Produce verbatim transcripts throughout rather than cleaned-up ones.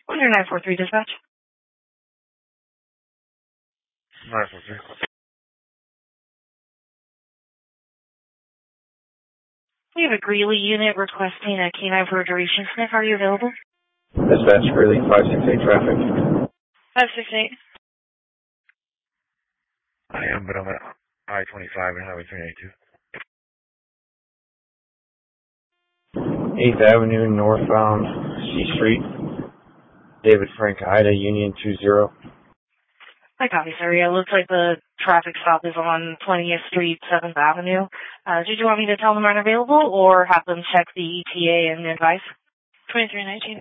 What's your nine four three dispatch? nine four three. We have a Greeley unit requesting a canine for a duration sniff. Are you available? Dispatch Greeley, five six eight traffic. five six eight. I am, but I'm at I twenty-five and Highway three ninety-two. eighth Avenue, northbound, C Street. David Frank, Ida, Union two zero. Hi, copy, sir. Yeah, it looks like the traffic stop is on twentieth Street, seventh Avenue. Uh, did you want me to tell them I'm unavailable or have them check the E T A and advice? twenty-three nineteen.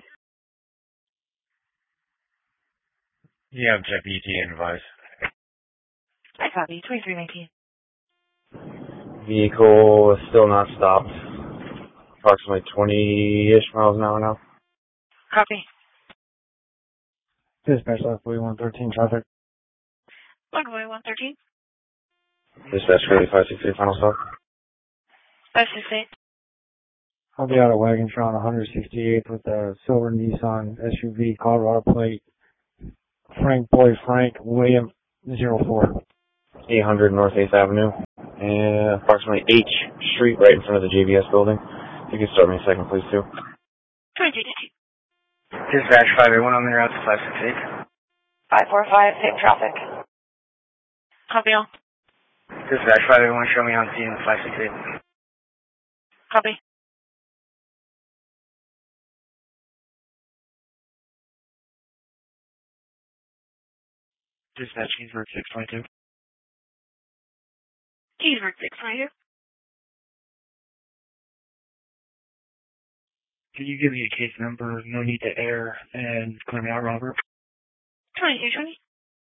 Yeah, I'm checking E T A and advice. Hi, copy, twenty-three nineteen. Vehicle is still not stopped. Approximately twenty-ish miles an hour now. Copy. Dispatch Lockaway one thirteen traffic. Lockaway one thirteen. Dispatch Greeley, five six eight, final stop. five six eight. I'll be out of Wagantron one sixty-eighth with a silver Nissan S U V Colorado plate. Frank Boy Frank William zero four. eight hundred North eighth Avenue. And approximately H Street, right in front of the J B S building. If you could start me a second, please, too. twenty-two nineteen. Dispatch five eight one on the route to five six eight. five four five, same traffic. Copy all. Dispatch five eight one, show me on scene at five six eight. Copy. Dispatch Kingsburg six twenty-two. Kingsburg six twenty-two. Can you give me a case number? No need to air and clear me out, Robert. twenty-two twenty.